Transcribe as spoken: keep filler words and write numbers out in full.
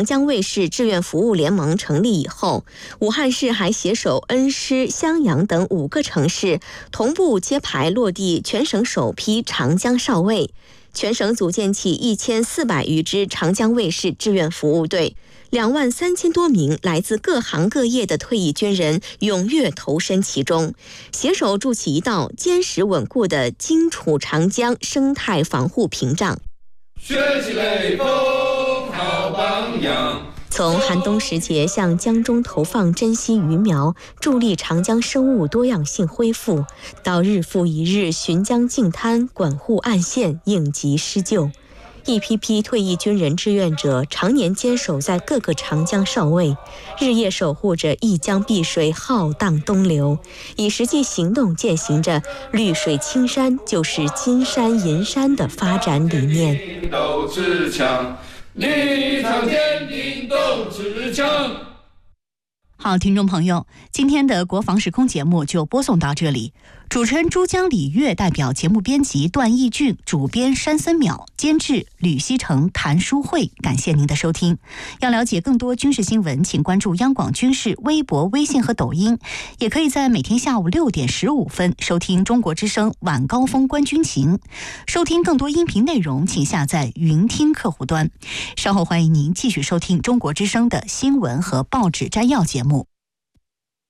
长江卫士志愿服务联盟成立以后，武汉市还携手恩施、襄阳等五个城市同步揭牌落地全省首批长江少尉，全省组建起一千四百余支长江卫士志愿服务队，两万三千多名来自各行各业的退役军人踊跃投身其中，携手筑起一道坚实稳固的荆楚长江生态防护屏障。 学习雷锋好榜样， 从寒冬时节向江中投放珍稀鱼苗，助力长江生物多样性恢复，到日复一日巡江净滩、管护岸线、应急施救，一批批退役军人志愿者常年坚守在各个长江哨位，日夜守护着一江碧水浩荡东流，以实际行动践行着绿水青山就是金山银山的发展理念。 斗志强，立场坚定斗志强。 好，听众朋友，今天的国防时空节目就播送到这里。主持人珠江李月代表节目编辑段义俊，主编山森淼，监制吕希成、谭淑慧，感谢您的收听。要了解更多军事新闻，请关注央广军事微博、微信和抖音，也可以在每天下午六点十五分收听中国之声晚高峰观军情。收听更多音频内容，请下载云听客户端。稍后欢迎您继续收听中国之声的新闻和报纸摘要节目。